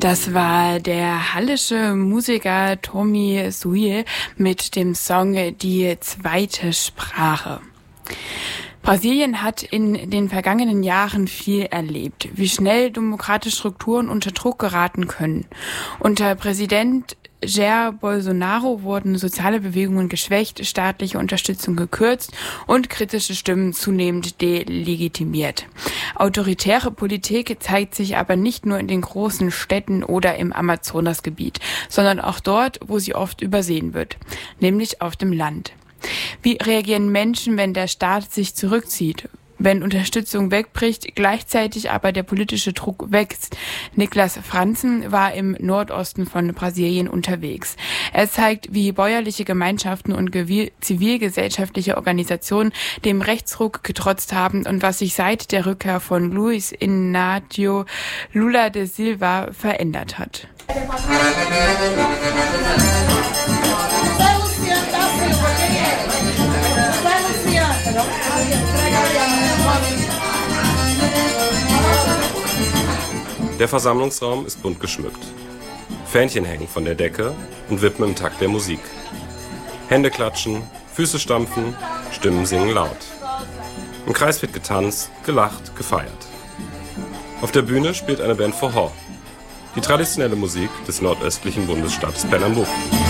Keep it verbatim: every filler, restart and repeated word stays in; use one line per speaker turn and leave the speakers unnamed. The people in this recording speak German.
Das war der hallische Musiker Tommy Suil mit dem Song Die zweite Sprache. Brasilien hat in den vergangenen Jahren viel erlebt, wie schnell demokratische Strukturen unter Druck geraten können. Unter Präsident Jair Bolsonaro wurden soziale Bewegungen geschwächt, staatliche Unterstützung gekürzt und kritische Stimmen zunehmend delegitimiert. Autoritäre Politik zeigt sich aber nicht nur in den großen Städten oder im Amazonasgebiet, sondern auch dort, wo sie oft übersehen wird, nämlich auf dem Land. Wie reagieren Menschen, wenn der Staat sich zurückzieht? Wenn Unterstützung wegbricht, gleichzeitig aber der politische Druck wächst. Niklas Franzen war im Nordosten von Brasilien unterwegs. Er zeigt, wie bäuerliche Gemeinschaften und zivilgesellschaftliche Organisationen dem Rechtsruck getrotzt haben und was sich seit der Rückkehr von Luiz Inácio Lula da Silva verändert hat.
Der Versammlungsraum ist bunt geschmückt. Fähnchen hängen von der Decke und wippen im Takt der Musik. Hände klatschen, Füße stampfen, Stimmen singen laut. Im Kreis wird getanzt, gelacht, gefeiert. Auf der Bühne spielt eine Band Forró, die traditionelle Musik des nordöstlichen Bundesstaates Pernambuco.